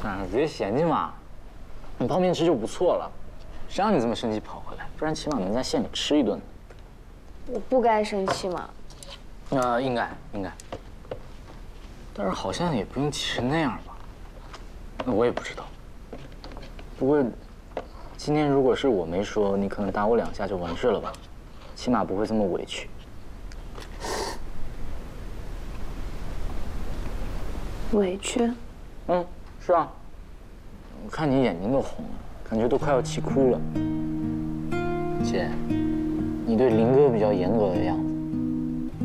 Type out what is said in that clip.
算了，别嫌弃嘛。你泡面吃就不错了，谁让你这么生气跑回来？不然起码能在县里吃一顿。 我不该生气吗？ 应该。但是好像也不用气成那样吧？我也不知道。不过，今天如果是我没说，你可能打我2下就完事了吧？起码不会这么委屈。 委屈？ 是啊。我看你眼睛都红了，感觉都快要气哭了。姐，你对林哥比较严格的样子。